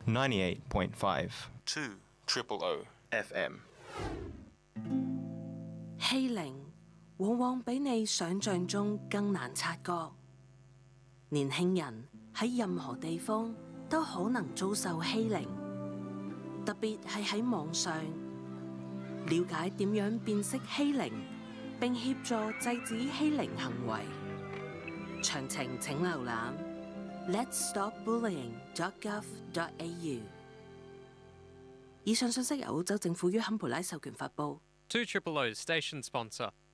98.5 2 Triple O FM。 欺凌往往比你想象中更難察覺。年輕人喺任何地方都可能遭受欺凌，特別係喺網上。了解點樣辨識欺凌，並協助制止欺凌行為。詳情請瀏覽 letsstopbullying.gov.au。以上信息由澳洲政府於坎培拉授權發布。 2 Triple O's station sponsor.